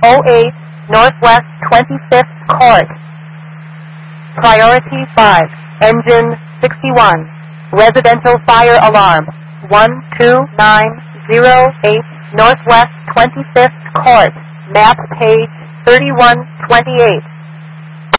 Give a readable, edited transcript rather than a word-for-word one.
08 Northwest 25th Court. Priority 5, engine 61, residential fire alarm 12908 Northwest 25th Court, map page 3128.